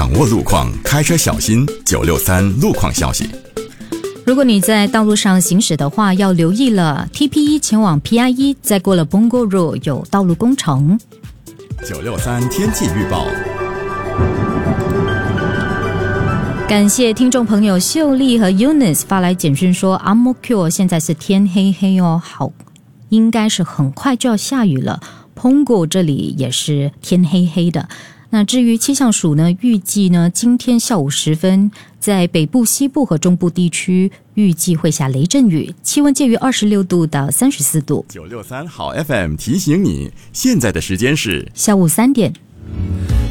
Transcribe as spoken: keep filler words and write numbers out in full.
掌握路况，开车小心。九六三路况消息。 如果你在道路上行驶的话，要留意了 T P 一 前往 P I 一， 再过了 Punggol Road 有道路工程。 九六三天气预报。 感谢听众朋友秀丽和 Eunice 发来简讯说 Ang Mo Kio 现在是天黑黑哦，好，应该是很快就要下雨了。Punggol 这里也是天黑黑的。那至于气象署呢，预计呢今天下午时分，在北部、西部和中部地区预计会下雷阵雨，气温介于二十六度到三十四度。 九六三好 F M 提醒你，现在的时间是下午三点。